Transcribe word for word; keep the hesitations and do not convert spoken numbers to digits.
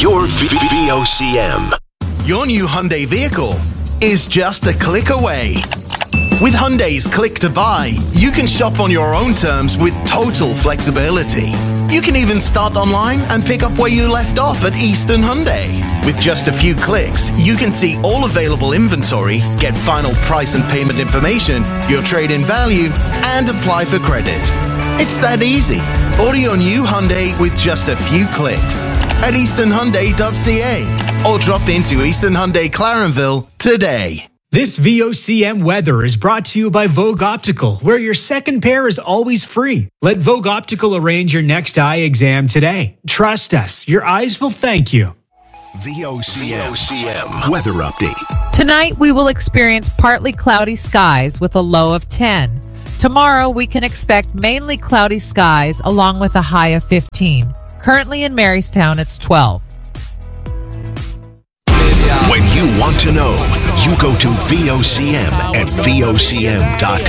your V O C M. Your new Hyundai vehicle is just a click away. With Hyundai's Click to Buy, you can shop on your own terms with total flexibility. You can even start online and pick up where you left off at Eastern Hyundai. With just a few clicks, you can see all available inventory, get final price and payment information, your trade-in value, and apply for credit. It's that easy. Order your new Hyundai with just a few clicks at eastern hyundai dot c a or drop into Eastern Hyundai Clarenville today. This V O C M weather is brought to you by Vogue Optical, where your second pair is always free. Let Vogue Optical arrange your next eye exam today. Trust us, your eyes will thank you. V O C M weather update. Tonight, we will experience partly cloudy skies with a low of ten. Tomorrow, we can expect mainly cloudy skies along with a high of fifteen. Currently in Marystown, it's twelve. When you want to know, you go to V O C M at V O C M dot com.